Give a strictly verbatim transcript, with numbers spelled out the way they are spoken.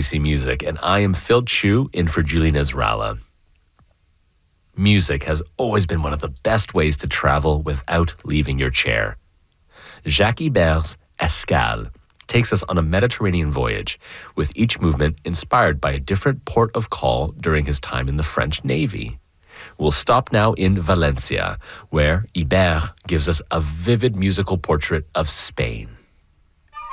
C Music, and I am Phil Chu in for Julie Nasrallah. Music has always been one of the best ways to travel without leaving your chair. Jacques Ibert's Escale takes us on a Mediterranean voyage, with each movement inspired by a different port of call during his time in the French Navy. We'll stop now in Valencia, where Ibert gives us a vivid musical portrait of Spain.